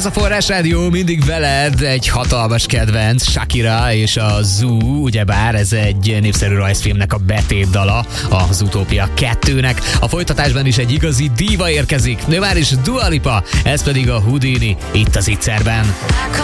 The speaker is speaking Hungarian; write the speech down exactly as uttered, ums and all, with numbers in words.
a Forrás Rádió, mindig veled egy hatalmas kedvenc, Shakira és a Zoo, ugyebár ez egy népszerű rajzfilmnek a betétdala, az Utópia kettőnek. A folytatásban is egy igazi díva érkezik, ő már is Dua Lipa, ez pedig a Houdini, itt az Itzerben.